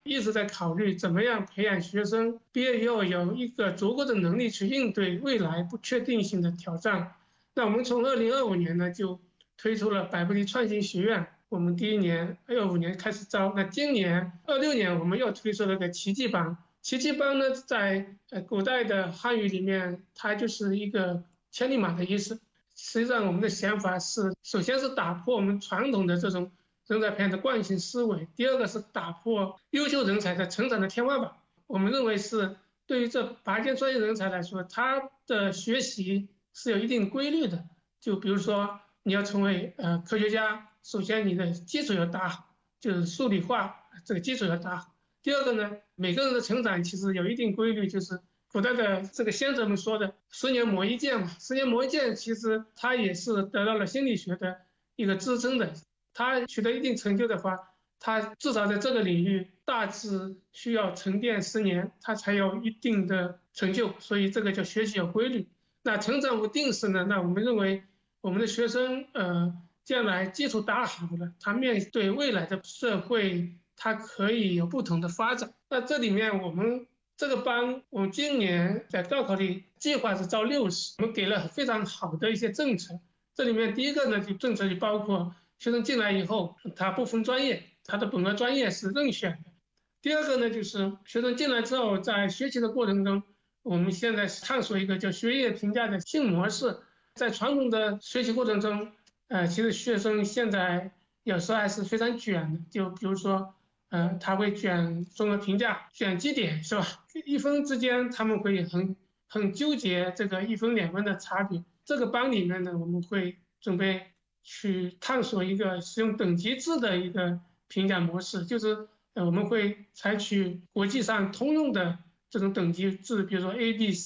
一直在考虑怎么样培养学生毕业以后有一个足够的能力去应对未来不确定性的挑战。那我们从2025年呢就推出了百步犁创新学院，我们第一年25年开始招，那今年26年我们又推出了个奇迹班。奇迹班呢，在古代的汉语里面，它就是一个千里马的意思。实际上，我们的想法是，首先是打破我们传统的这种人才培养的惯性思维，第二个是打破优秀人才的成长的天花板。我们认为是对于这拔尖专业人才来说，他的学习是有一定规律的。就比如说，你要成为科学家，首先你的基础要打好，就是数理化这个基础要打好。第二个呢，每个人的成长其实有一定规律，就是古代的这个先哲们说的“十年磨一剑”嘛。十年磨一剑，其实他也是得到了心理学的一个支撑的。他取得一定成就的话，他至少在这个领域大致需要沉淀10年，他才有一定的成就。所以这个叫学习有规律。那成长无定式呢？那我们认为我们的学生将来基础打好了，他面对未来的社会，他可以有不同的发展。那这里面我们这个班，我们今年在高考里计划是招60，我们给了非常好的一些政策。这里面第一个呢，就政策就包括学生进来以后，他不分专业，他的本科专业是任选的。第二个呢，就是学生进来之后，在学习的过程中，我们现在探索一个叫学业评价的新模式。在传统的学习过程中，其实学生现在有时候还是非常卷的，就比如说，他会卷综合评价，卷绩点是吧？一分之间他们会很纠结这个1分2分的差别。这个班里面呢，我们会准备去探索一个使用等级制的一个评价模式，就是我们会采取国际上通用的这种等级制，比如说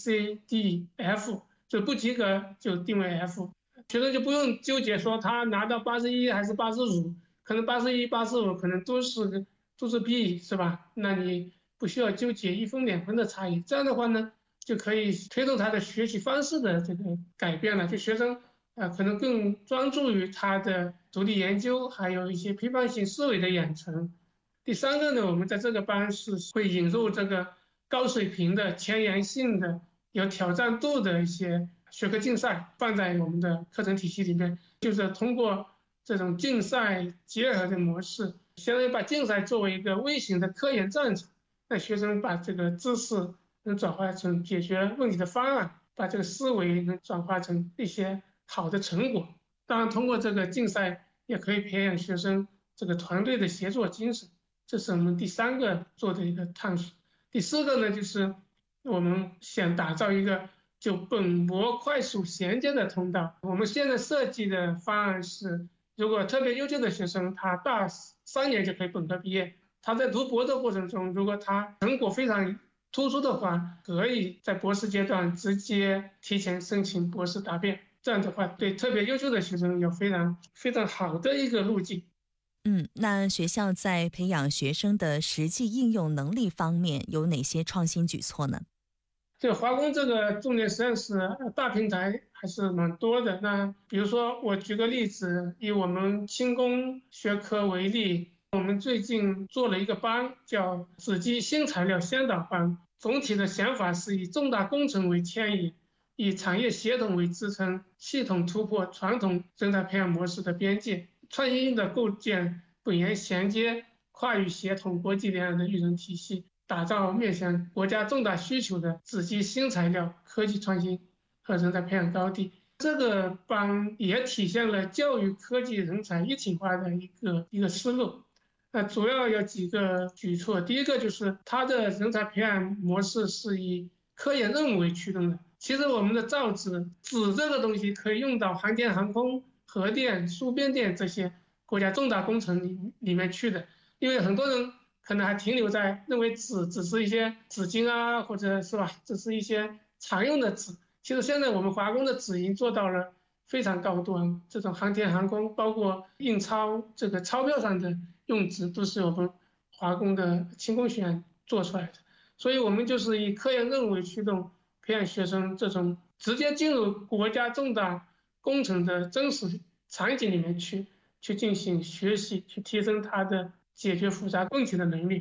A、B、C、D、F，就不及格就定为 F，学生就不用纠结说他拿到81还是85，可能81、85可能都是 B 是吧？那你不需要纠结1分2分的差异，这样的话呢，就可以推动他的学习方式的这个改变了，就学生可能更专注于他的独立研究，还有一些批判性思维的养成。第三个呢，我们在这个班是会引入这个高水平的、前沿性的、有挑战度的一些学科竞赛，放在我们的课程体系里面，就是通过这种竞赛结合的模式，相当于把竞赛作为一个微型的科研战场，让学生把这个知识能转化成解决问题的方案，把这个思维能转化成一些好的成果。当然，通过这个竞赛也可以培养学生这个团队的协作精神。这是我们第三个做的一个探索。第四个呢，就是我们想打造一个就本博快速衔接的通道。我们现在设计的方案是，如果特别优秀的学生，他大3年就可以本科毕业，他在读博的过程中，如果他成果非常突出的话，可以在博士阶段直接提前申请博士答辩。这样的话，对特别优秀的学生有非常非常好的一个路径。 那学校在培养学生的实际应用能力方面有哪些创新举措呢？ 这华工这个重点实验室大平台还是蛮多的。那比如说，我举个例子，以我们轻工学科为例，我们最近做了一个班，叫子机新材料先导班。总体的想法是以重大工程为牵引，以产业协同为支撑，系统突破传统人才培养模式的边界，创新性的构建本研衔接、跨域协同国际联合的育人体系，打造面向国家重大需求的子集新材料科技创新和人才培养高地。这个班也体现了教育科技人才一体化的一个思路。主要有几个举措，第一个就是它的人才培养模式是以科研任务为驱动的。其实我们的造纸这个东西可以用到航天航空、核电、输变电这些国家重大工程里面去的，因为很多人可能还停留在认为纸只是一些纸巾啊，或者是吧，只是一些常用的纸。其实现在我们华工的纸已经做到了非常高端，这种航天航空，包括印钞这个钞票上的用纸，都是我们华工的轻工学院做出来的。所以我们就是以科研任务为驱动，培养学生这种直接进入国家重大工程的真实场景里面去进行学习，去提升他的解决复杂问题的能力。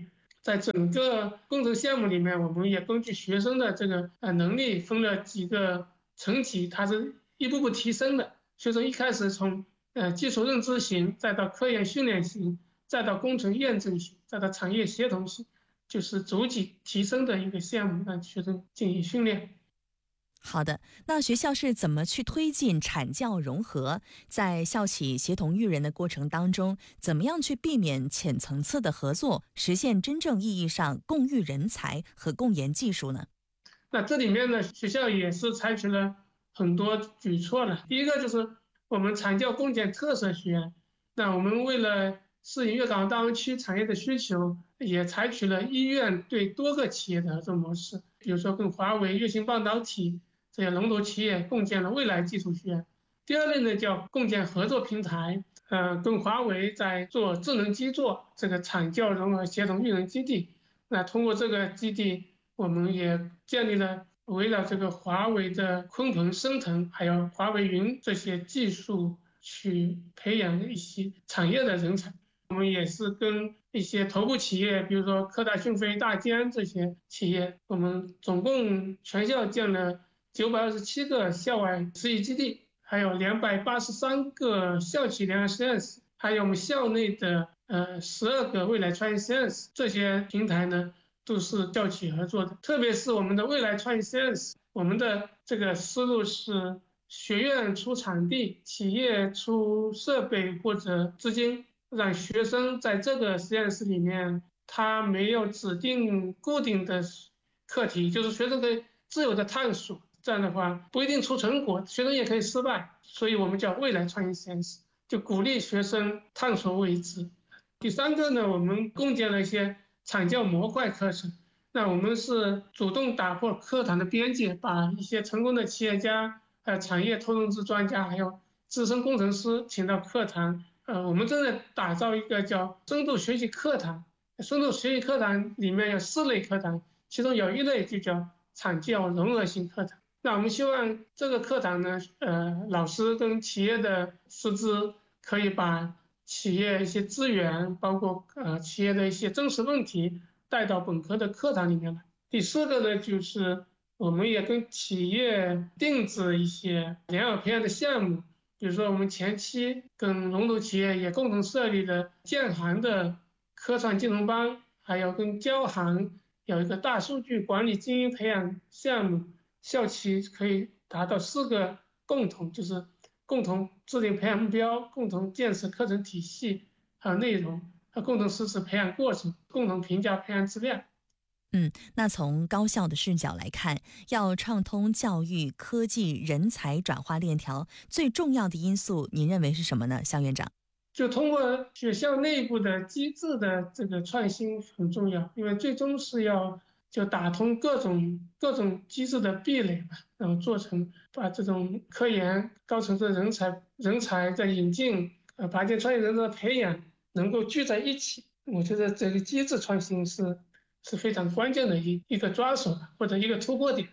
在整个工程项目里面，我们也根据学生的这个能力分了几个层级，它是一步步提升的。学生一开始从基础认知型，再到科研训练型，再到工程验证型，再到产业协同型，就是逐级提升的一个项目，让学生进行训练。 好的，那学校是怎么去推进产教融合？在校企协同育人的过程当中，怎么样去避免浅层次的合作，实现真正意义上共育人才和共研技术呢？ 那这里面呢，学校也是采取了很多举措了。第一个就是我们产教共建特色学院，那我们为了适应粤港澳大湾区产业的需求，也采取了医院对多个企业的合作模式，比如说跟华为、粤星半导体这些龙头企业共建了未来技术学院。第二类呢叫共建合作平台，跟华为在做智能基座这个产教融合协同育人基地。那通过这个基地，我们也建立了围绕这个华为的鲲鹏、升腾，还有华为云这些技术去培养一些产业的人才。我们也是跟一些头部企业，比如说科大讯飞、大疆这些企业，我们总共全校建了927个校外实习基地，还有283个校企联合实验室，还有我们校内的12个未来创业实验室。这些平台呢，都是校企合作的。特别是我们的未来创业实验室，我们的这个思路是学院出场地，企业出设备或者资金，让学生在这个实验室里面，他没有指定固定的课题，就是学生可以自由的探索。这样的话不一定出成果，学生也可以失败，所以我们叫未来创业实验室，就鼓励学生探索未知。第三个呢，我们共建了一些产教模块课程。那我们是主动打破课堂的边界，把一些成功的企业家、产业投融资专家，还有资深工程师请到课堂。我们正在打造一个叫深度学习课堂。深度学习课堂里面有4类课堂，其中有一类就叫产教融合型课堂。那我们希望这个课堂呢，老师跟企业的师资可以把企业一些资源，包括企业的一些真实问题带到本科的课堂里面来。第4个呢，就是我们也跟企业定制一些良好培养的项目，比如说我们前期跟龙头企业也共同设立了建行的科创金融班，还有跟交行有一个大数据管理精英培养项目。校企可以达到4个共同，就是共同制定培养目标，共同建设课程体系和内容，和共同实施培养过程，共同评价培养质量。 那从高校的视角来看，要畅通教育、科技、人才转化链条，最重要的因素，您认为是什么呢，肖院长？ 就通过学校内部的机制的这个创新很重要，因为最终是要就打通各种机制的壁垒嘛，然后做成把这种科研高层次人才的引进，把这创业人才的培养能够聚在一起。我觉得这个机制创新是非常關鍵的一個抓手或者一個突破點。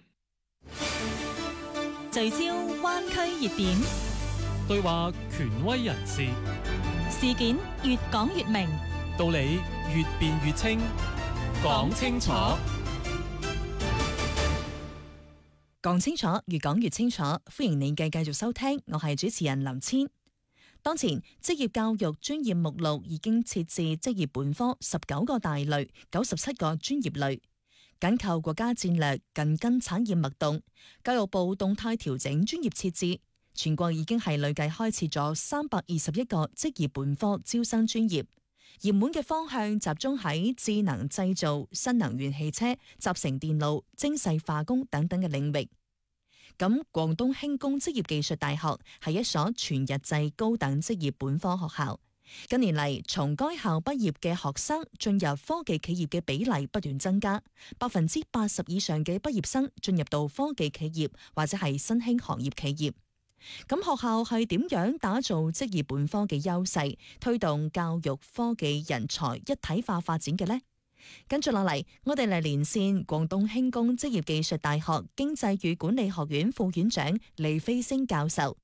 聚焦灣區熱點， 對話權威人士， 事件越講越明， 道理越辯越清，講清楚。 講清楚，越講越清楚。歡迎你繼續收聽，我係主持人林千。當前職業教育專業目錄已經設置職業本科19個大類、97個專業類，緊扣國家戰略，緊跟產業脈動。教育部動態調整專業設置，全國已經係累計開設咗321個職業本科招生專業，熱門嘅方向集中喺智能製造、新能源汽車、集成電路、精細化工等等嘅領域。咁廣東輕工職業技術大學係一所全日制高等職業本科學校。近年嚟，從該校畢業嘅學生進入科技企業嘅比例不斷增加，80%以上嘅畢業生進入到科技企業或者係新興行業企業。咁學校係點樣打造職業本科嘅優勢，推動教育科技人才一體化發展嘅呢？跟住落嚟，我哋嚟連線廣東輕工職業技術大學經濟與管理學院副院長李飛星教授。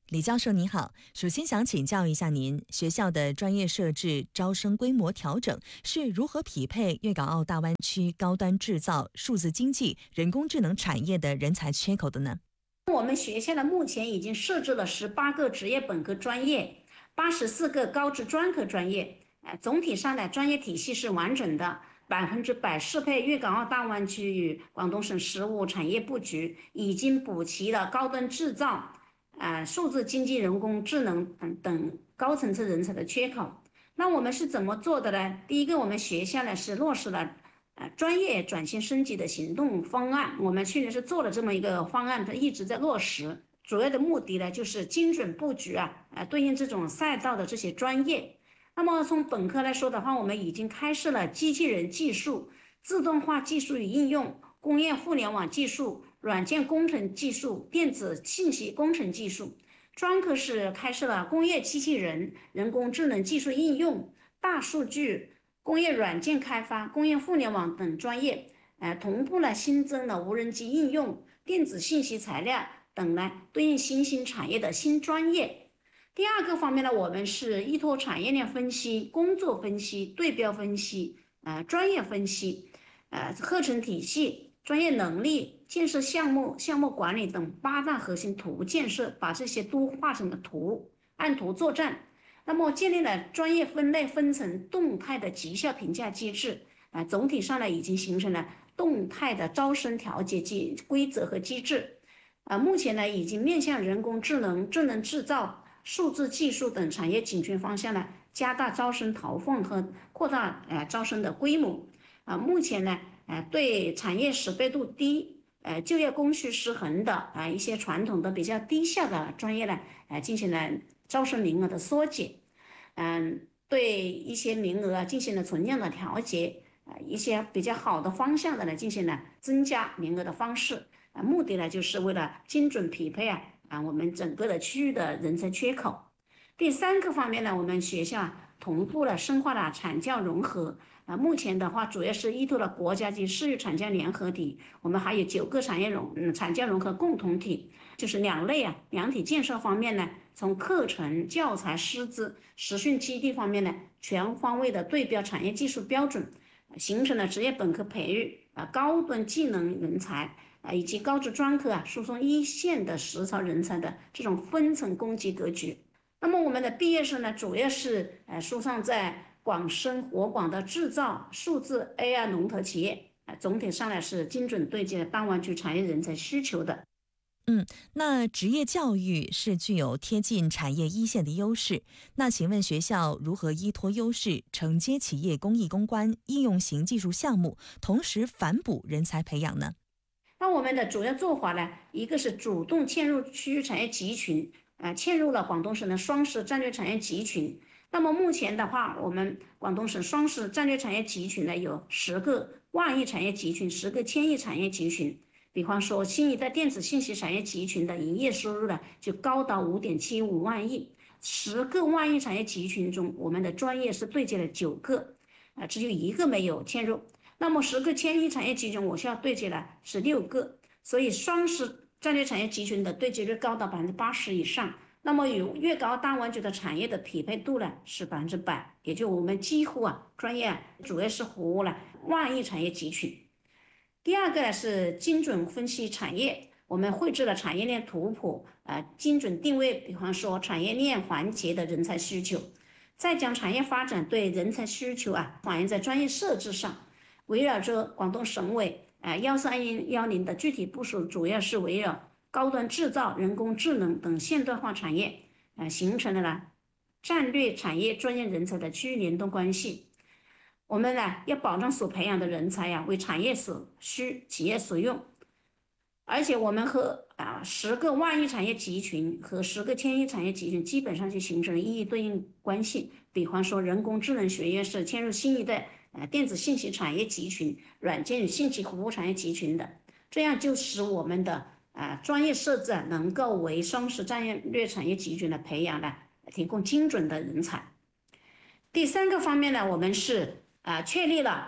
李教授你好，首先想请教一下您，学校的专业设置、招生规模调整是如何匹配粤港澳大湾区高端制造、数字经济、人工智能产业的人才缺口的呢？ 我们学校呢，目前已经设置了18个职业本科专业，84个高职专科专业。总体上的专业体系是完整的，100%适配粤港澳大湾区与广东省实务产业布局，已经补齐了高端制造、数字经济、人工智能等高层次人才的缺口。那我们是怎么做的呢？第一个，我们学校呢是落实了专业转型升级的行动方案，我们去年是做了这么一个方案，它一直在落实。主要的目的呢，就是精准布局对应这种赛道的这些专业。那么从本科来说的话，我们已经开设了机器人技术、自动化技术与应用、工业互联网技术、软件工程技术、电子信息工程技术。专科是开设了工业机器人、人工智能技术应用、大数据、工业软件开发、工业互联网等专业，同步呢新增了无人机应用、电子信息材料等呢对应新兴产业的新专业。第二个方面呢，我们是依托产业链分析、工作分析、对标分析、专业分析、课程体系、专业能力、建设项目、项目管理等8大核心图建设，把这些都画成了图，按图作战。那么建立了专业分类分层动态的绩效评价机制，总体上呢已经形成了动态的招生调节规则和机制。目前呢已经面向人工智能、智能制造、数字技术等产业紧缺方向呢，加大招生投放和扩大招生的规模。目前呢，对产业识别度低、就业供需失衡的一些传统的比较低下的专业呢，进行了招生名额的缩减。对一些名额进行了存量的调节，一些比较好的方向的呢，进行了增加名额的方式。目的呢，就是为了精准匹配我们整个的区域的人才缺口。第三个方面呢，我们学校同步了深化了产教融合。目前的话，主要是依托了国家级市域产教联合体，我们还有9个产教融合共同体，就是2类两体建设方面呢，从课程、教材、师资、实训基地方面呢，全方位的对标产业技术标准，形成了职业本科培育高端技能人才以及高职专科输送一线的实操人才的这种分层供给格局。那么我们的毕业生呢，主要是输送在广深活广的制造、数字 AI 龙头企业，总体上来是精准对接大湾区产业人才需求的。 那职业教育是具有贴近产业一线的优势，那请问学校如何依托优势承接企业公益攻关、应用型技术项目，同时反哺人才培养呢？ 那我们的主要做法呢，一个是主动嵌入区域产业集群，嵌入了广东省的双十战略产业集群。那么目前的话，我们广东省双十战略产业集群呢，有10个万亿产业集群，10个千亿产业集群。比方说，新一代电子信息产业集群的营业收入呢，就高达5.75万亿。10个万亿产业集群中，我们的专业是对接了9个，只有1个没有嵌入。那么10个千亿产业集群，我需要对接了是6个，所以双十战略产业集群的对接率高达80%以上。那么与粤港澳大湾区的产业的匹配度呢是100%，也就我们几乎专业主要是服务了万亿产业集群。第二个是精准分析产业，我们绘制了产业链图谱，精准定位，比方说产业链环节的人才需求，再将产业发展对人才需求反映在专业设置上，围绕着广东省委13110的具体部署，主要是围绕高端制造、人工智能等现代化产业，形成了战略产业专业人才的区域联动关系。我们呢要保障所培养的人才为产业所需、企业所用，而且我们和10个万亿产业集群和10个千亿产业集群基本上就形成了一一对应关系。比方说，人工智能学院是嵌入新一代电子信息产业集群、软件与信息服务产业集群的，这样就使我们的专业设置能够为双十战略产业集群的培养提供精准的人才。第三个方面呢，我们是确立了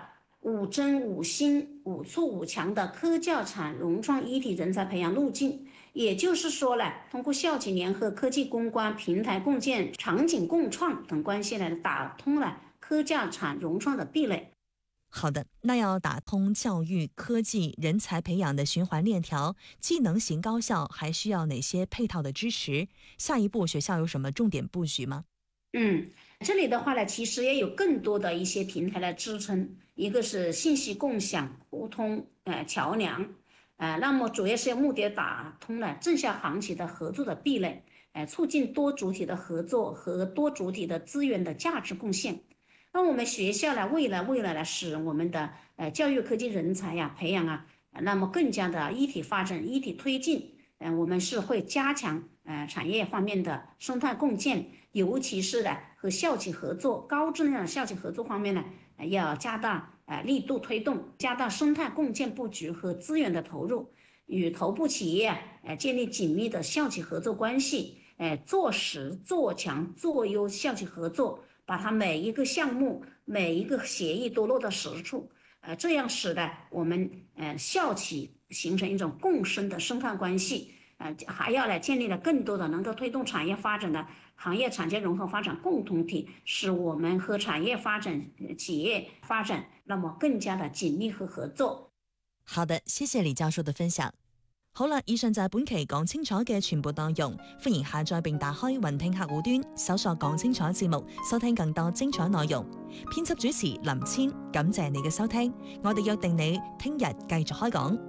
5增5新5促5强的科教产融创一体人才培养路径。也就是说呢，通过校企联合、科技攻关、平台共建、场景共创等关系呢，打通了科教产融创的壁垒。 好的，那要打通教育、科技、人才培养的循环链条，技能型高校还需要哪些配套的支持？下一步学校有什么重点布局吗？ 这里的话呢，其实也有更多的一些平台来支撑，一个是信息共享、互通桥梁，那么主要是目的打通了正向行企的合作的壁垒，促进多主体的合作和多主体的资源的价值贡献。那我们学校呢，未来呢，使我们的教育科技人才培养那么更加的一体发展、一体推进。我们是会加强产业方面的生态共建，尤其是呢和校企合作、高质量的校企合作方面呢，要加大力度推动，加大生态共建布局和资源的投入，与头部企业建立紧密的校企合作关系，做实做强做优校企合作，把它每一个项目、每一个协议都落到实处，这样使得我们校企形成一种共生的生态关系，还要来建立了更多的能够推动产业发展的行业产业融合发展共同體，使我們和產業發展、企業發展那麼更加的緊密和合作。 好的，謝謝李教授嘅分享。好啦，以上就係本期講清楚嘅全部內容，歡迎下載並打開雲聽客戶端，搜索講清楚節目，收聽更多精彩內容。編輯主持林千，感謝你嘅收聽，我哋約定你聽日繼續開講。